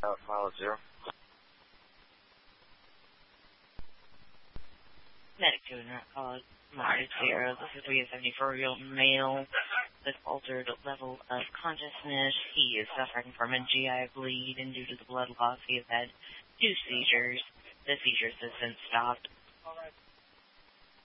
Pilot 0. Medic 2 in call Mike 0. This is a 74-year-old male with altered level of consciousness. He is suffering from a GI bleed, and due to the blood loss, he has had 2 seizures. The seizures have since stopped.